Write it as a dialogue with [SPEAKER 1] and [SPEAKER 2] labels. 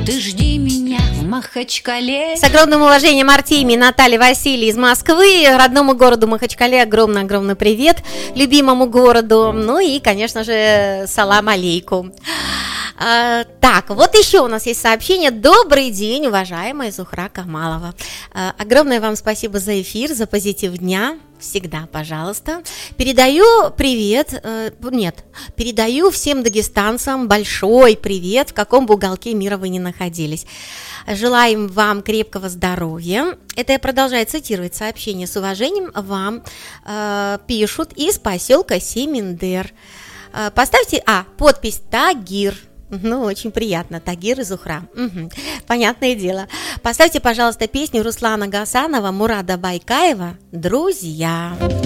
[SPEAKER 1] Ты жди меня в Махачкале.
[SPEAKER 2] С огромным уважением Артемий, Наталья, Василий из Москвы. Родному городу Махачкале огромный-огромный привет. Любимому городу. Ну и, конечно же, салам алейкум. Так, вот еще у нас есть сообщение. Добрый день, уважаемая Зухра Камалова. Огромное вам спасибо за эфир, за позитив дня. Всегда, пожалуйста. Передаю всем дагестанцам большой привет, в каком бы уголке мира вы ни находились. Желаем вам крепкого здоровья. Это я продолжаю цитировать сообщение. С уважением вам пишут из поселка Семендер. Поставьте подпись Тагир. Ну, очень приятно, Тагир и Зухра. Понятное дело. Поставьте, пожалуйста, песню Руслана Гасанова, Мурада Байкаева «Друзья».